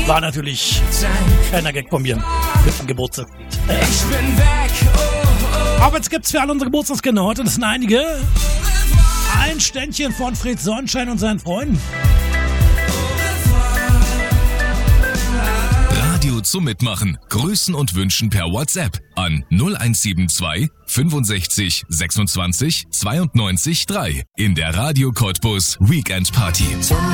War natürlich keiner Gag von mir mit dem Geburtstag. Ich bin weg, Aber jetzt gibt's für alle unsere Geburtstagskinder heute, das sind einige, ein Ständchen von Fred Sonnenschein und seinen Freunden. Radio zum Mitmachen. Grüßen und wünschen per WhatsApp an 0172 65 26 92 3 in der Radio Cottbus Weekend Party.